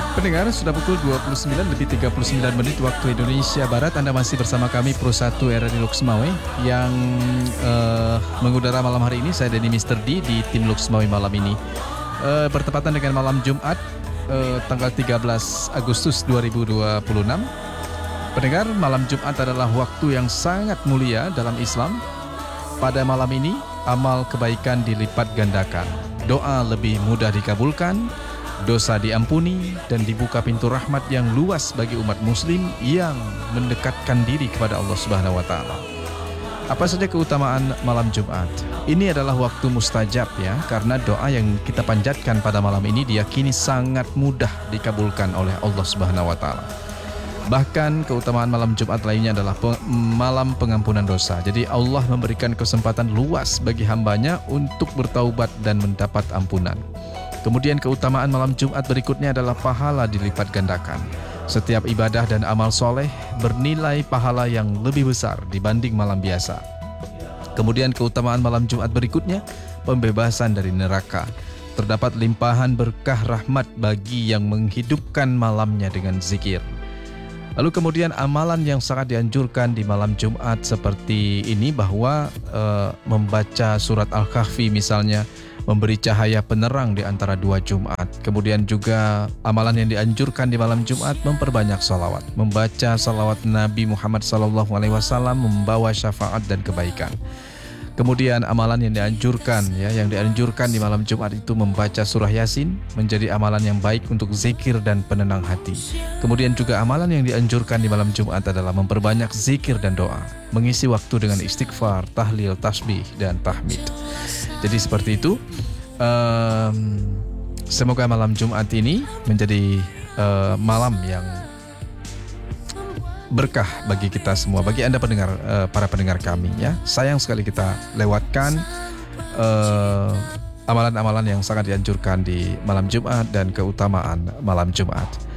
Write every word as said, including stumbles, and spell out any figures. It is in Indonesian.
Pendengar, sudah pukul dua puluh sembilan lebih tiga puluh sembilan menit waktu Indonesia Barat. Anda masih bersama kami Pro satu R R I Luxmawe yang uh, mengudara malam hari ini. Saya Denny Mister D di tim Luxmawe malam ini. Uh, bertepatan dengan malam Jumat uh, tanggal tiga belas Agustus dua ribu dua puluh enam. Pendengar, malam Jumat adalah waktu yang sangat mulia dalam Islam. Pada malam ini, amal kebaikan dilipat gandakan. Doa lebih mudah dikabulkan, dosa diampuni, dan dibuka pintu rahmat yang luas bagi umat muslim yang mendekatkan diri kepada Allah Subhanahu wa taala. Apa saja keutamaan malam Jumat? Ini adalah waktu mustajab ya, karena doa yang kita panjatkan pada malam ini diyakini sangat mudah dikabulkan oleh Allah Subhanahu wa taala. Bahkan keutamaan malam Jumat lainnya adalah malam pengampunan dosa. Jadi Allah memberikan kesempatan luas bagi hambanya untuk bertaubat dan mendapat ampunan. Kemudian keutamaan malam Jumat berikutnya adalah pahala dilipat gandakan. Setiap ibadah dan amal soleh bernilai pahala yang lebih besar dibanding malam biasa. Kemudian keutamaan malam Jumat berikutnya, pembebasan dari neraka. Terdapat limpahan berkah rahmat bagi yang menghidupkan malamnya dengan zikir. Lalu kemudian amalan yang sangat dianjurkan di malam Jumat seperti ini, bahwa e, membaca surat Al-Kahfi misalnya, memberi cahaya penerang di antara dua Jumat. Kemudian juga amalan yang dianjurkan di malam Jumat, memperbanyak salawat. Membaca salawat Nabi Muhammad sallallahu alaihi wasallam membawa syafaat dan kebaikan. Kemudian amalan yang dianjurkan ya, yang dianjurkan di malam Jumat itu membaca surah Yasin, menjadi amalan yang baik untuk zikir dan penenang hati. Kemudian juga amalan yang dianjurkan di malam Jumat adalah memperbanyak zikir dan doa, mengisi waktu dengan istighfar, tahlil, tasbih, dan tahmid. Jadi seperti itu. Um, semoga malam Jumat ini menjadi uh, malam yang berkah bagi kita semua, bagi Anda pendengar, uh, para pendengar kami ya. Sayang sekali kita lewatkan uh, amalan-amalan yang sangat dianjurkan di malam Jumat dan keutamaan malam Jumat.